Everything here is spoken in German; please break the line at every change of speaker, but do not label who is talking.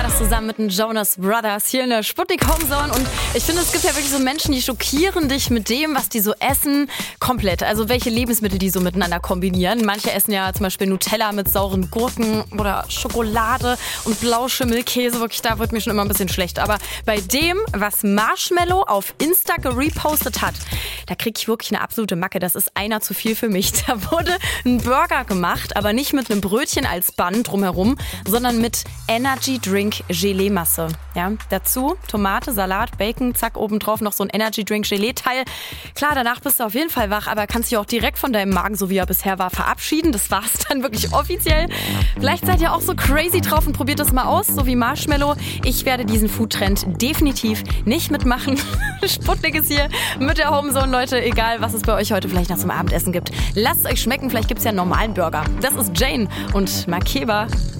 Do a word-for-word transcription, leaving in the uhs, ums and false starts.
Thomas zusammen mit den Jonas Brothers hier in der Sputnik Homezone. Und ich finde, es gibt ja wirklich so Menschen, die schockieren dich mit dem, was die so essen, komplett. Also welche Lebensmittel die so miteinander kombinieren. Manche essen ja zum Beispiel Nutella mit sauren Gurken oder Schokolade und Blauschimmelkäse. Wirklich, da wird mir schon immer ein bisschen schlecht. Aber bei dem, was Marshmallow auf Insta gerepostet hat, da kriege ich wirklich eine absolute Macke. Das ist einer zu viel für mich. Da wurde ein Burger gemacht, aber nicht mit einem Brötchen als Bun drumherum, sondern mit Energy Drink Gelee-Masse. Ja, dazu Tomate, Salat, Bacon, zack, obendrauf noch so ein Energy Drink Gelee-Teil. Klar, danach bist du auf jeden Fall wach, aber kannst dich auch direkt von deinem Magen, so wie er bisher war, verabschieden. Das war's dann wirklich offiziell. Vielleicht seid ihr auch so crazy drauf und probiert das mal aus, so wie Marshmallow. Ich werde diesen Foodtrend definitiv nicht mitmachen. Sputnik ist hier mit der Homezone, Leute. Egal, was es bei euch heute vielleicht noch zum Abendessen gibt. Lasst es euch schmecken, vielleicht gibt's ja einen normalen Burger. Das ist Jane und Makeba.